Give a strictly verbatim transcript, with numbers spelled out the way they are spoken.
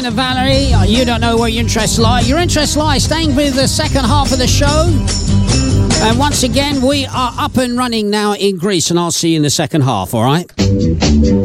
Valerie, you don't know where your interests lie. Your interests lie staying with the second half of the show. And once again, we are up and running now in Greece, and I'll see you in the second half, all right?